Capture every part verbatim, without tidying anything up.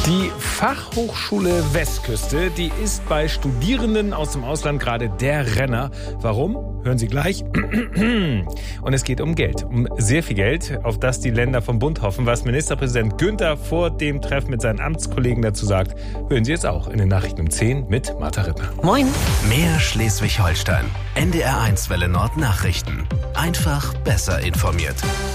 Die Fachhochschule Westküste, die ist bei Studierenden aus dem Ausland gerade der Renner. Warum? Hören Sie gleich. Und es geht um Geld, um sehr viel Geld, auf das die Länder vom Bund hoffen. Was Ministerpräsident Günther vor dem Treffen mit seinen Amtskollegen dazu sagt, hören Sie jetzt auch in den Nachrichten um zehn mit Martha Rittner. Moin. Mehr Schleswig-Holstein. N D R eins Welle Nord Nachrichten. Einfach besser informiert.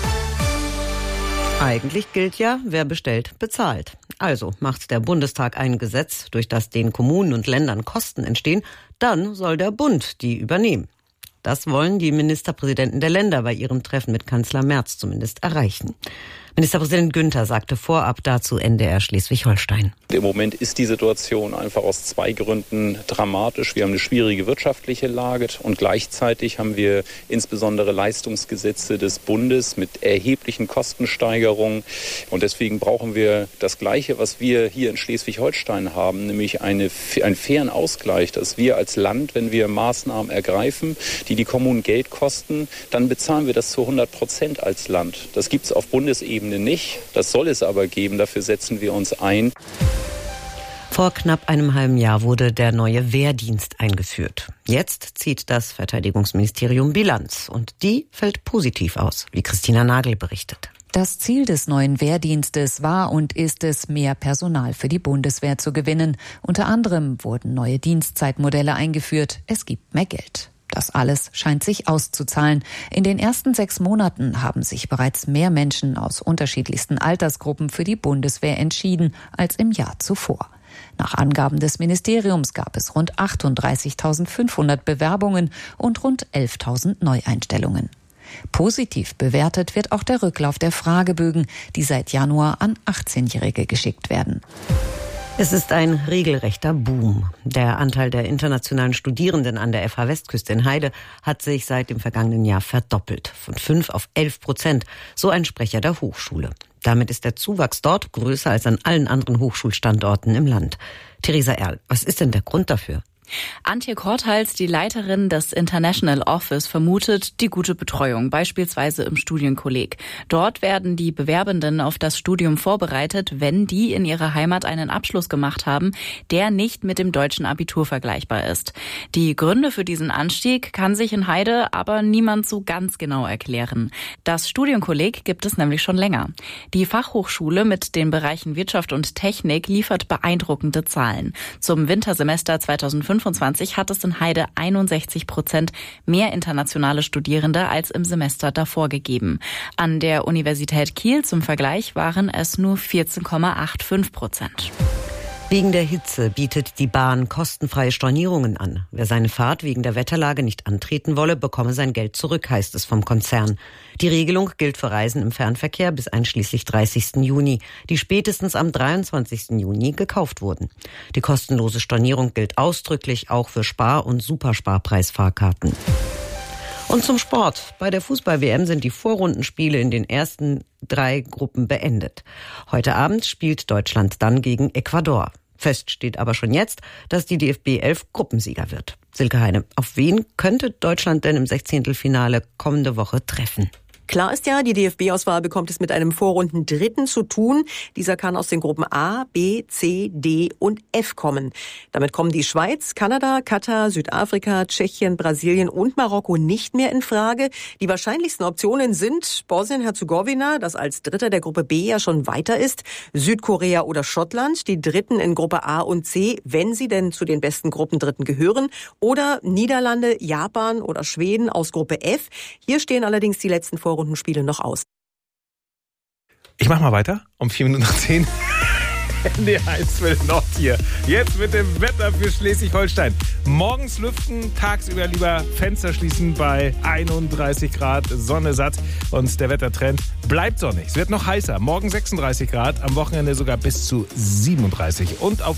Eigentlich gilt ja, wer bestellt, bezahlt. Also macht der Bundestag ein Gesetz, durch das den Kommunen und Ländern Kosten entstehen, dann soll der Bund die übernehmen. Das wollen die Ministerpräsidenten der Länder bei ihrem Treffen mit Kanzler Merz zumindest erreichen. Ministerpräsident Günther sagte vorab dazu N D R Schleswig-Holstein. Im Moment ist die Situation einfach aus zwei Gründen dramatisch. Wir haben eine schwierige wirtschaftliche Lage und gleichzeitig haben wir insbesondere Leistungsgesetze des Bundes mit erheblichen Kostensteigerungen. Und deswegen brauchen wir das Gleiche, was wir hier in Schleswig-Holstein haben, nämlich eine, einen fairen Ausgleich, dass wir als Land, wenn wir Maßnahmen ergreifen, die die Kommunen Geld kosten, dann bezahlen wir das zu hundert Prozent als Land. Das gibt es auf Bundesebene nicht. Das soll es aber geben. Dafür setzen wir uns ein. Vor knapp einem halben Jahr wurde der neue Wehrdienst eingeführt. Jetzt zieht das Verteidigungsministerium Bilanz. Und die fällt positiv aus, wie Christina Nagel berichtet. Das Ziel des neuen Wehrdienstes war und ist es, mehr Personal für die Bundeswehr zu gewinnen. Unter anderem wurden neue Dienstzeitmodelle eingeführt. Es gibt mehr Geld. Das alles scheint sich auszuzahlen. In den ersten sechs Monaten haben sich bereits mehr Menschen aus unterschiedlichsten Altersgruppen für die Bundeswehr entschieden als im Jahr zuvor. Nach Angaben des Ministeriums gab es rund achtunddreißigtausendfünfhundert Bewerbungen und rund elftausend Neueinstellungen. Positiv bewertet wird auch der Rücklauf der Fragebögen, die seit Januar an achtzehnjährige geschickt werden. Es ist ein regelrechter Boom. Der Anteil der internationalen Studierenden an der F H Westküste in Heide hat sich seit dem vergangenen Jahr verdoppelt. Von fünf auf elf Prozent, so ein Sprecher der Hochschule. Damit ist der Zuwachs dort größer als an allen anderen Hochschulstandorten im Land. Theresa Erl, was ist denn der Grund dafür? Antje Korthals, die Leiterin des International Office, vermutet die gute Betreuung, beispielsweise im Studienkolleg. Dort werden die Bewerbenden auf das Studium vorbereitet, wenn die in ihrer Heimat einen Abschluss gemacht haben, der nicht mit dem deutschen Abitur vergleichbar ist. Die Gründe für diesen Anstieg kann sich in Heide aber niemand so ganz genau erklären. Das Studienkolleg gibt es nämlich schon länger. Die Fachhochschule mit den Bereichen Wirtschaft und Technik liefert beeindruckende Zahlen. Zum Wintersemester zweitausendfünfundzwanzig hat es in Heide einundsechzig Prozent mehr internationale Studierende als im Semester davor gegeben. An der Universität Kiel zum Vergleich waren es nur vierzehn Komma fünfundachtzig Prozent. Wegen der Hitze bietet die Bahn kostenfreie Stornierungen an. Wer seine Fahrt wegen der Wetterlage nicht antreten wolle, bekomme sein Geld zurück, heißt es vom Konzern. Die Regelung gilt für Reisen im Fernverkehr bis einschließlich dreißigsten Juni, die spätestens am dreiundzwanzigsten Juni gekauft wurden. Die kostenlose Stornierung gilt ausdrücklich auch für Spar- und Supersparpreisfahrkarten. Und zum Sport. Bei der Fußball-W M sind die Vorrundenspiele in den ersten drei Gruppen beendet. Heute Abend spielt Deutschland dann gegen Ecuador. Fest steht aber schon jetzt, dass die D F B elf Gruppensieger wird. Silke Heine, auf wen könnte Deutschland denn im Sechzehntelfinale kommende Woche treffen? Klar ist ja, die D F B-Auswahl bekommt es mit einem Vorrunden-Dritten zu tun. Dieser kann aus den Gruppen A, B, C, D und F kommen. Damit kommen die Schweiz, Kanada, Katar, Südafrika, Tschechien, Brasilien und Marokko nicht mehr in Frage. Die wahrscheinlichsten Optionen sind Bosnien-Herzegowina, das als Dritter der Gruppe B ja schon weiter ist, Südkorea oder Schottland, die Dritten in Gruppe A und C, wenn sie denn zu den besten Gruppendritten gehören, oder Niederlande, Japan oder Schweden aus Gruppe F. Hier stehen allerdings die letzten Vorrunden Rundenspiele noch aus. Ich mach mal weiter. Um vier Minuten nach zehn. N D R eins Welle Nord hier. Jetzt mit dem Wetter für Schleswig-Holstein. Morgens lüften, tagsüber lieber Fenster schließen bei einunddreißig Grad, Sonne satt. Und der Wettertrend bleibt sonnig. Es wird noch heißer. Morgen sechsunddreißig Grad, am Wochenende sogar bis zu siebenunddreißig. Und auf